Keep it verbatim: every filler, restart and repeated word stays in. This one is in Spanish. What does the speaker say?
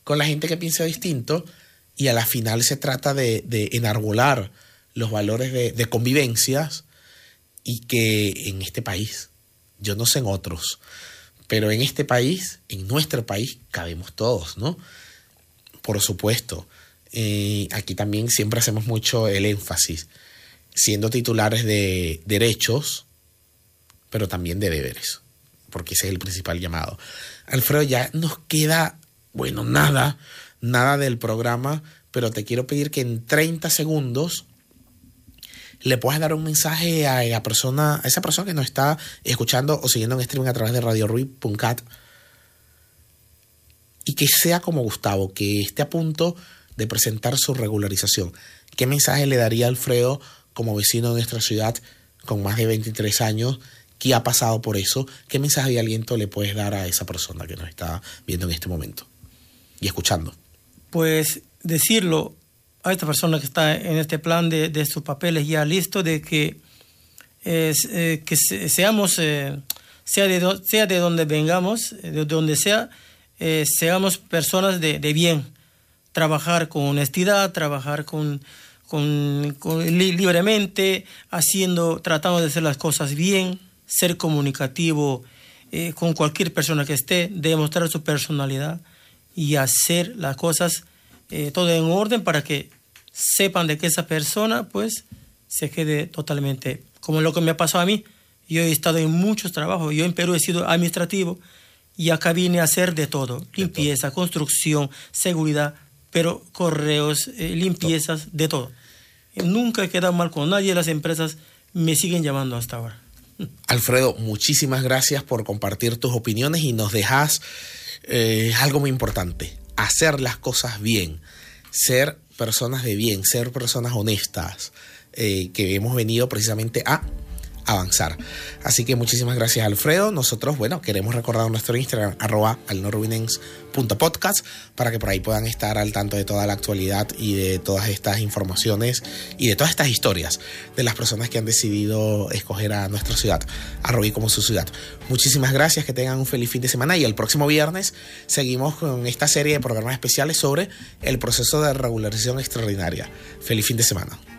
con la gente que piensa distinto y a la final se trata de, de enarbolar los valores de, de convivencias y que en este país, yo no sé en otros, pero en este país, en nuestro país, cabemos todos, ¿no? Por supuesto, eh, aquí también siempre hacemos mucho el énfasis, siendo titulares de derechos, pero también de deberes, porque ese es el principal llamado. Alfredo, ya nos queda, bueno, nada, nada del programa, pero te quiero pedir que en treinta segundos le puedas dar un mensaje a la persona, a esa persona que nos está escuchando o siguiendo en streaming a través de radio ruiz punto cat y que sea como Gustavo, que esté a punto de presentar su regularización. ¿Qué mensaje le daría a Alfredo como vecino de nuestra ciudad con más de veintitrés años que ha pasado por eso? ¿Qué mensaje de aliento le puedes dar a esa persona que nos está viendo en este momento y escuchando? Pues decirlo a esta persona que está en este plan de, de sus papeles ya listo, de que, eh, eh, que se, seamos, eh, sea, de do, sea de donde vengamos, de donde sea, eh, seamos personas de, de bien, trabajar con honestidad, trabajar con, con, con li, libremente, haciendo, tratando de hacer las cosas bien, ser comunicativo eh, con cualquier persona que esté, demostrar su personalidad y hacer las cosas Eh, todo en orden para que sepan de que esa persona pues se quede totalmente como lo que me ha pasado a mí. Yo he estado en muchos trabajos, yo en Perú he sido administrativo y acá vine a hacer de todo, de limpieza, todo. Construcción, seguridad, pero correos, eh, limpiezas, de todo. Nunca he quedado mal con nadie, las empresas me siguen llamando hasta ahora. Alfredo, muchísimas gracias por compartir tus opiniones y nos dejas eh, algo muy importante. Hacer las cosas bien, ser personas de bien, ser personas honestas, eh, que hemos venido precisamente a avanzar. Así que muchísimas gracias, Alfredo. Nosotros, bueno, queremos recordar nuestro Instagram, arroba alnorubinens punto podcast, para que por ahí puedan estar al tanto de toda la actualidad y de todas estas informaciones y de todas estas historias de las personas que han decidido escoger a nuestra ciudad, a Rubí como su ciudad. Muchísimas gracias, que tengan un feliz fin de semana y el próximo viernes seguimos con esta serie de programas especiales sobre el proceso de regularización extraordinaria. Feliz fin de semana.